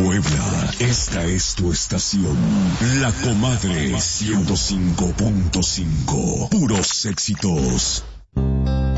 Puebla, esta es tu estación. La Comadre 105.5. Puros éxitos.